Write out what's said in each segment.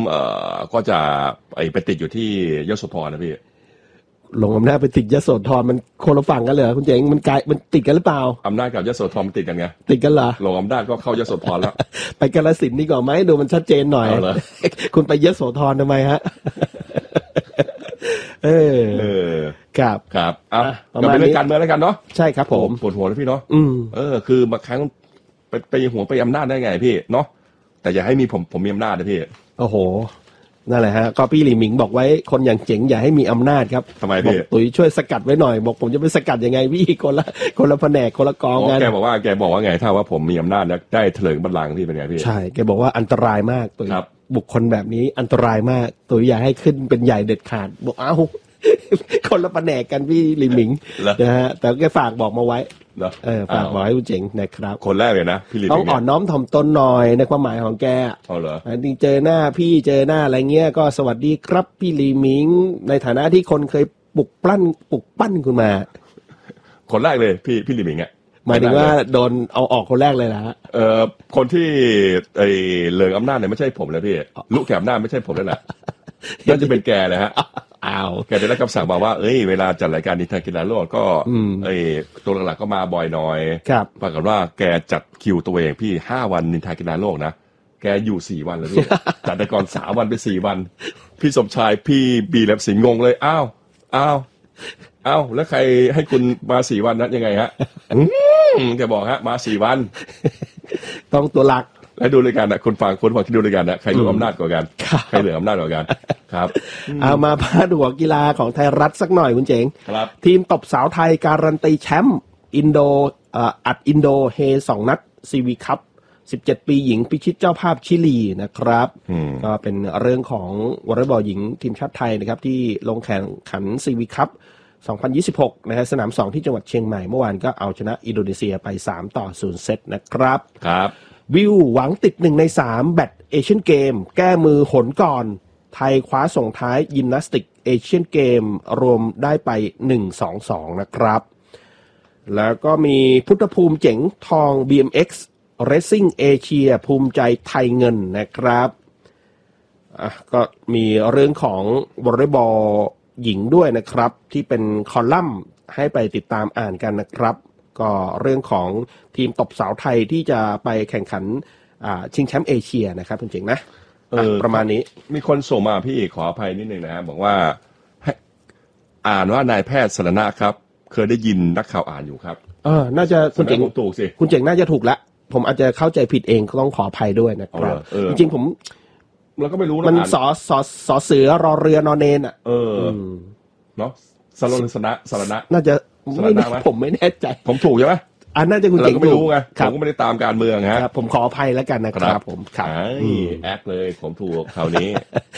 ก็จะไปติดอยู่ที่ยโสธรนะพี่ลงอำนาจไปติดยโสธรมันคนละฝั่งกันเหรอคุณเจ๋งมันติดกันหรือเปล่าอำนาจกับยโสธรมันติดกันไงติดกันเหรอลงอำนาจก็เข้ายโสธรแล้วไปกาฬสินธุ์นี่ก่อนไหมดูมันชัดเจนหน่อยคุณไปยโสธรทำไมฮะครับก็เป็นเรื่องการเมืองแล้วกันเนาะใช่ครับผมปวดหัวนะพี่เนาะคือบางครั้งไปหัวไปอำนาจได้ไงพี่เนาะแต่อย่าให้มีผมมีอำนาจนะพี่โอ้โหนั่นแหละฮะก็พี่หลี่หมิงบอกไว้คนอย่างเจ๋งอย่าให้มีอำนาจครับทำไมพี่ตุ๋ยช่วยสกัดไว้หน่อยบอกผมจะไปสกัดยังไงพี่คนละแผนกคนละกองกันแกบอกว่าไงถ้าว่าผมมีอำนาจแล้วได้เถลิงบัลลังก์ที่เป็นไงพี่ใช่แกบอกว่าอันตรายมากตุ๋ยบุคคลแบบนี้อันตรายมากตุ๋ยอย่าให้ขึ้นเป็นใหญ่เด็ดขาดบอกอ้าวคนละแผนกกันพี่หลี่หมิงนะฮะแต่แกฝากบอกมาไว้ฝากบอกให้คุณเจ๋งนะครับคนแรกเลยนะพี่หลี่หมิงต้องอ่อนน้อมถ่อมตนหน่อยในความหมายของแกเหรอจริงเจอหน้าพี่เจอหน้าอะไรเงี้ยก็สวัสดีครับพี่หลี่หมิงในฐานะที่คนเคยปลุกปั้นคุณมาคนแรกเลยพี่หลี่หมิงอ่ะหมายถึงว่าโดนเอาออกคนแรกเลยนะฮะคนที่เหลิงอำนาจเนี่ยไม่ใช่ผมเลยพี่ลูกแกอำนาจไม่ใช่ผมแล้วแหละน่าจะเป็นแกเลยฮะแกได้รับคำสั่งมาว่าเวลาจัดรายการนิทรรศกีฬาโลกก็ตัวหลักๆก็มาบ่อยหน่อยปรากฏว่าแกจัดคิวตัวเองพี่5 วันนิทรรศกีฬาโลกนะแกอยู่4 วันแล้วพี่จัดแต่ก่อน3 วันไป4 วันพี่สมชายพี่บีแลบสิงห์งงเลยอ้าวแล้วใครให้คุณมา4 วันนั้นยังไงฮะแกบอกฮะมา4 วันต้องตัวหลักแล้วดูรายการนะคนฟังที่ดูรายการนะใครรู้อำนาจกว่ากันใครเหลืออำนาจกว่ากันครับเอามาพาดหัวกีฬาของไทยรัฐสักหน่อยคุณเจ๋งทีมตบสาวไทยการันตีแชมป์อินโดเฮ2 นัดซีวีคัพ17 ปีหญิงพิชิตเจ้าภาพชิลีนะครับก็เป็นเรื่องของวอลเลย์บอลหญิงทีมชาติไทยนะครับที่ลงแข่งขันซีวีคัพ2026นะฮะสนาม2ที่จังหวัดเชียงใหม่เมื่อวานก็เอาชนะอินโดนีเซียไป3-0เซตนะครับวิวหวังติด1 ใน 3แบดเอเชียนเกมแก้มือหนก่อนไทยคว้าส่งท้ายยิมนาสติกเอเชียนเกมรวมได้ไป 1-2 นะครับแล้วก็มีพุทธภูมิเจ๋งทอง BMX Racing Asia ภูมิใจไทยเงินนะครับก็มีเรื่องของวอลเลย์บอลหญิงด้วยนะครับที่เป็นคอลัมน์ให้ไปติดตามอ่านกันนะครับก็เรื่องของทีมตบสาวไทยที่จะไปแข่งขันชิงแชมป์เอเชียนะครับคุณเจ๋งนะประมาณนี้มีคนส่งมาพี่ขออภัยนิดนึงนะครับบอกว่าอ่านว่านายแพทย์สรณะครับเคยได้ยินนักข่าวอ่านอยู่ครับน่าจะคุณเจ๋งถูกสิคุณเจ๋งน่าจะถูกแล้วผมอาจจะเข้าใจผิดเองก็ต้องขออภัยด้วยนะครับจริงๆผมเราก็ไม่รู้นะมันสอเสือรอเรือนอนเนนเนาะสรณะน่าจะผมไม่แน่ใจผมถูกใช่ไหมน่าจะคุณเจ๋งไม่รู้ไงผมก็ไม่ได้ตามการเมืองฮะผมขออภัยแล้วกันนะครับผมแอคเลยผมถูกคราวนี้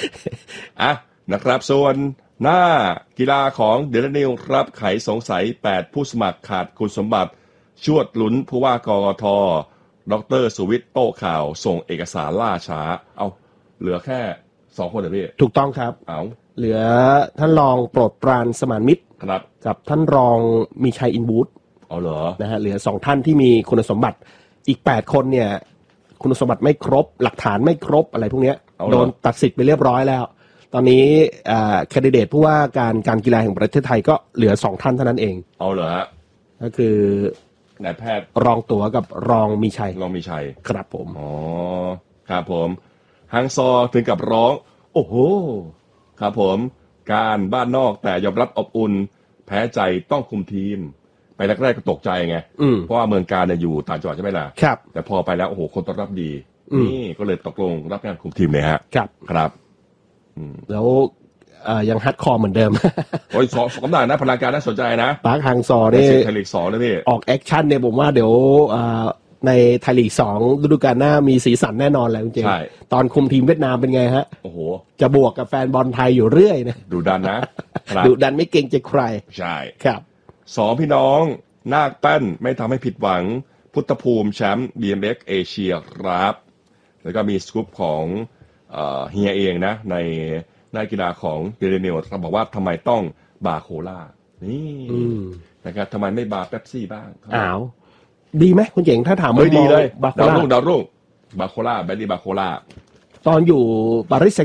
นะครับส่วนหน้ากีฬาของเดลนิวครับไขสงสัย8ผู้สมัครขาดคุณสมบัติชวดลุ้นผู้ว่ากกท.ดร.สุวิทย์โต้ข่าวส่งเอกสารล่าช้าเหลือแค่2 คนเหรอพี่ถูกต้องครับเหลือท่านรองโปรดปรานสมานมิตรกับท่านรองมีชัยอินบูธเหรอนะฮะเหลือ2 ท่านที่มีคุณสมบัติอีก8 คนเนี่ยคุณสมบัติไม่ครบหลักฐานไม่ครบอะไรพวกนี้โดนตัดสิทธิ์ไปเรียบร้อยแล้วตอนนี้แคนดิเดตผู้ว่าการกีฬาแห่งประเทศไทยก็เหลือ2 ท่านเท่านั้นเองเหรอฮะก็คือนายแพทย์รองตั๋วกับรองมีชัยครับผมครับผมฮังซอถึงกับร้องโอ้โหครับผมการบ้านนอกแต่ยอมรับอบอุ่นแพ้ใจต้องคุมทีมไปแรกๆก็ตกใจไงเพราะว่าเมืองการเนี่ยอยู่ต่างจังหวัดใช่ไหมล่ะครับแต่พอไปแล้วโอ้โหคนต้อนรับดีนี่ก็เลยตกลงรับงานคุมทีมเลยฮะครับแล้วยังฮัดคอร์เหมือนเดิมโอ้ย2 สัปดาห์นะพลังการน่าสนใจนะปาร์คฮังซอนี่ไทยลีก2นะพี่ออกแอคชั่นเนี่ยผมว่าเดี๋ยวในไทยลีก2ฤดูกาลหน้ามีสีสันแน่นอนแหละจริงๆตอนคุมทีมเวียดนามเป็นไงฮะโอ้โหจะบวกกับแฟนบอลไทยอยู่เรื่อยนะดุดันนะดุดันไม่เกรงใจใครใช่ครับ 2 พี่น้องนาคแป้นไม่ทำให้ผิดหวังพุทธภูมิแชมป์ BMX เอเชียครับแล้วก็มีสกู๊ปของเฮียเองนะในกีฬาของเดลเนลเขาบอกว่าทำไมต้องบาโคล่านี่นะครับทำไมไม่บาเป๊ปซี่บ้างดีไหมคุณเจ๋งถ้าถามดีเลยดาวรุ่งบาโคล่าแบดดี้บาโคล่าตอนอยู่ปารีส